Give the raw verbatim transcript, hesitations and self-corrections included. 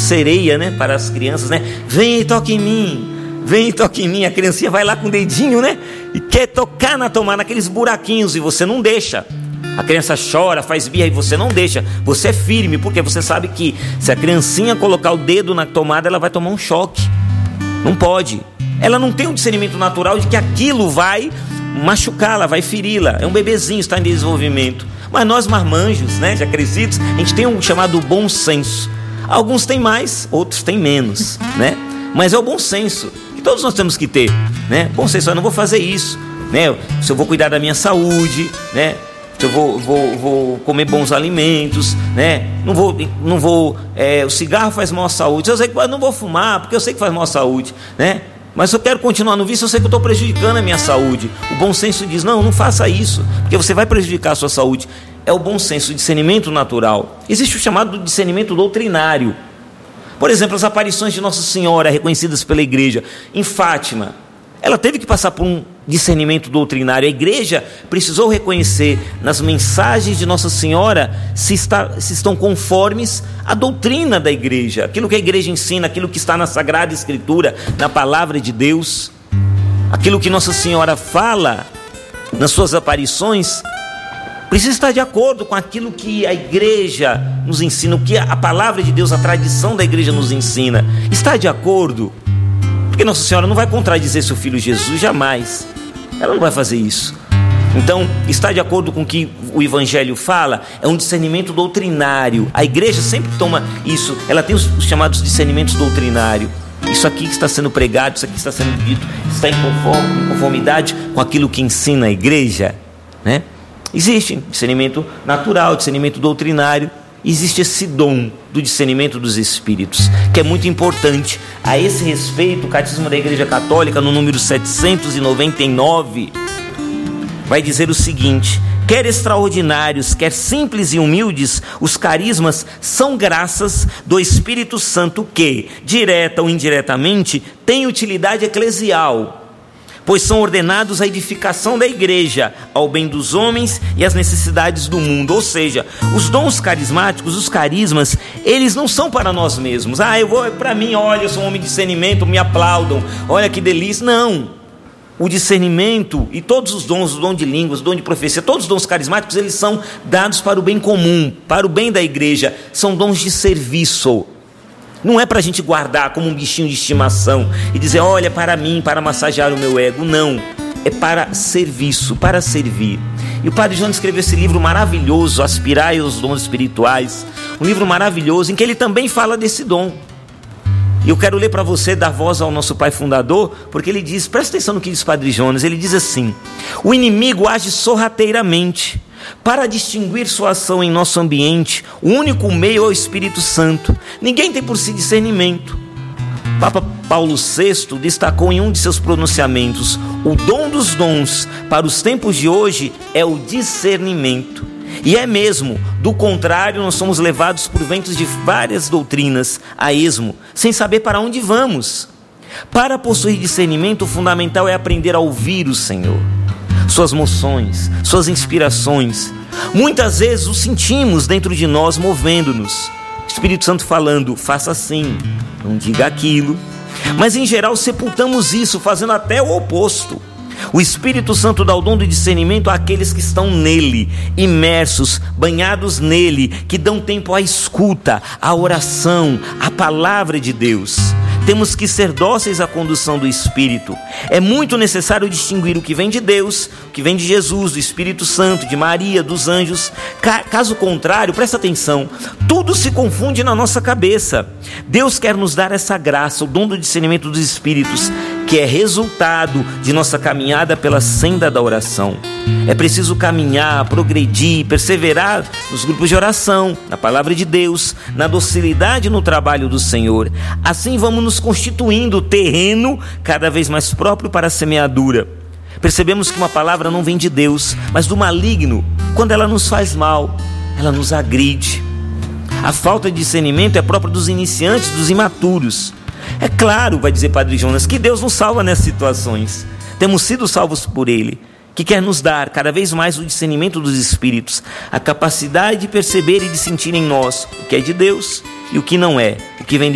sereia, né, para as crianças, né? Vem e toque em mim, vem e toque em mim. A criancinha vai lá com o dedinho, né, e quer tocar na tomada, naqueles buraquinhos, e você não deixa. A criança chora, faz birra e você não deixa. Você é firme, porque você sabe que se a criancinha colocar o dedo na tomada, ela vai tomar um choque. Não pode. Ela não tem um discernimento natural de que aquilo vai machucá-la, vai feri-la. É um bebezinho, está em desenvolvimento. Mas nós marmanjos, né, já crescidos, a gente tem um chamado bom senso. Alguns têm mais, outros têm menos, né? Mas é o bom senso que todos nós temos que ter, né? Bom senso, eu não vou fazer isso, né? Se eu vou cuidar da minha saúde, né? Se eu vou, vou, vou comer bons alimentos, né? Não vou, não vou é, o cigarro faz mal à saúde. Eu sei que eu não vou fumar, porque eu sei que faz mal à saúde, né? Mas se eu quero continuar no vício, eu sei que eu estou prejudicando a minha saúde. O bom senso diz, não, não faça isso, porque você vai prejudicar a sua saúde. É o bom senso, o discernimento natural. Existe o chamado discernimento doutrinário. Por exemplo, as aparições de Nossa Senhora, reconhecidas pela igreja, em Fátima, ela teve que passar por um discernimento doutrinário. A igreja precisou reconhecer nas mensagens de Nossa Senhora se, está, se estão conformes à doutrina da igreja, aquilo que a igreja ensina, aquilo que está na Sagrada Escritura, na Palavra de Deus, aquilo que Nossa Senhora fala nas suas aparições, precisa estar de acordo com aquilo que a igreja nos ensina, o que a Palavra de Deus, a tradição da igreja nos ensina. Está de acordo? Porque Nossa Senhora não vai contradizer seu Filho Jesus, jamais. Ela não vai fazer isso. Então, está de acordo com o que o Evangelho fala? É um discernimento doutrinário. A igreja sempre toma isso. Ela tem os chamados discernimentos doutrinários. Isso aqui que está sendo pregado, isso aqui que está sendo dito, está em conformidade com aquilo que ensina a igreja, né? Existe discernimento natural, discernimento doutrinário. Existe esse dom do discernimento dos espíritos, que é muito importante. A esse respeito, o Catecismo da Igreja Católica, no número setecentos e noventa e nove, vai dizer o seguinte: quer extraordinários, quer simples e humildes, os carismas são graças do Espírito Santo que, direta ou indiretamente, têm utilidade eclesial, pois são ordenados à edificação da igreja, ao bem dos homens e às necessidades do mundo. Ou seja, os dons carismáticos, os carismas, eles não são para nós mesmos. Ah, eu vou, para mim, olha, eu sou um homem de discernimento, me aplaudam, olha que delícia. Não. O discernimento e todos os dons, o dom de línguas, o dom de profecia, todos os dons carismáticos, eles são dados para o bem comum, para o bem da igreja. São dons de serviço. Não é para a gente guardar como um bichinho de estimação e dizer, olha, para mim, para massagear o meu ego. Não, é para serviço, para servir. E o Padre João escreveu esse livro maravilhoso, Aspirai aos Dons Espirituais, um livro maravilhoso em que ele também fala desse dom. E eu quero ler para você, dar voz ao nosso pai fundador, porque ele diz, presta atenção no que diz o Padre Jonas, ele diz assim: o inimigo age sorrateiramente. Para distinguir sua ação em nosso ambiente, o único meio é o Espírito Santo. Ninguém tem por si discernimento. Papa Paulo sexto destacou em um de seus pronunciamentos: o dom dos dons para os tempos de hoje é o discernimento. E é mesmo, do contrário, nós somos levados por ventos de várias doutrinas a esmo, sem saber para onde vamos. Para possuir discernimento, o fundamental é aprender a ouvir o Senhor, suas moções, suas inspirações. Muitas vezes o sentimos dentro de nós, movendo-nos. Espírito Santo falando, faça assim, não diga aquilo. Mas em geral sepultamos isso, fazendo até o oposto. O Espírito Santo dá o dom do discernimento àqueles que estão nele, imersos, banhados nele, que dão tempo à escuta, à oração, à palavra de Deus. Temos que ser dóceis à condução do Espírito. É muito necessário distinguir o que vem de Deus, o que vem de Jesus, do Espírito Santo, de Maria, dos anjos. Caso contrário, presta atenção, tudo se confunde na nossa cabeça. Deus quer nos dar essa graça, o dom do discernimento dos Espíritos, que é resultado de nossa caminhada pela senda da oração. É preciso caminhar, progredir, perseverar nos grupos de oração, na palavra de Deus, na docilidade no trabalho do Senhor. Assim vamos nos constituindo terreno cada vez mais próprio para a semeadura. Percebemos que uma palavra não vem de Deus, mas do maligno. Quando ela nos faz mal, ela nos agride. A falta de discernimento é própria dos iniciantes, dos imaturos. É claro, vai dizer Padre Jonas, que Deus nos salva nessas situações. Temos sido salvos por Ele, que quer nos dar cada vez mais o discernimento dos Espíritos, a capacidade de perceber e de sentir em nós o que é de Deus e o que não é, o que vem de